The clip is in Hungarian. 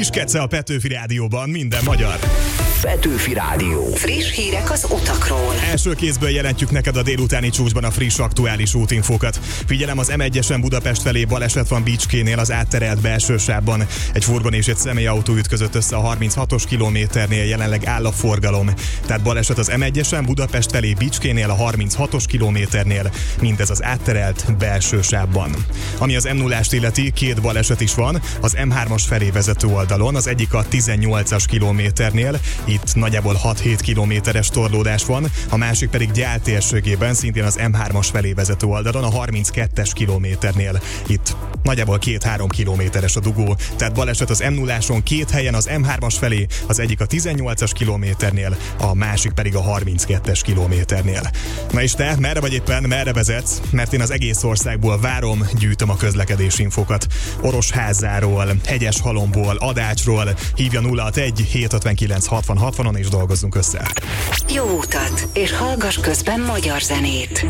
És Kece a Petőfi Rádióban, minden magyar. Petőfi Rádió. Friss hírek az utakról. Első kézből jelentjük neked a délutáni csúcsban a friss, aktuális útinfókat. Figyelem, az M1-esen Budapest felé baleset van Bicsknél, az átterelt belső sávban. Egy furgon és egy személyautó ütközött össze a 36-os kilométernél, jelenleg áll a forgalom. Tehát baleset az M1-esen Budapest felé Bicsknél, a 36-os kilométernél, mindez az átterelt belső sávban. Ami az M0-ást illeti, két baleset is van, az M3-as felé vezető oldalon, az egyik a 18-as kilométernél, itt nagyjából 6-7 kilométeres torlódás van, a másik pedig Gyál térségében, szintén az M3-as felé vezető oldalon, a 32-es kilométernél. Itt nagyjából 2-3 kilométeres a dugó, tehát baleset az M0-áson két helyen, az M3-as felé, az egyik a 18-as kilométernél, a másik pedig a 32-es kilométernél. Na és te, merre vagy éppen, merre vezetsz? Mert én az egész országból várom, gyűjtöm a közlekedési infokat. Orosházáról, Hegyeshalomból, Adácsról, hívja 061 759 60 60-on és dolgozzunk össze. Jó utat, és hallgass közben magyar zenét.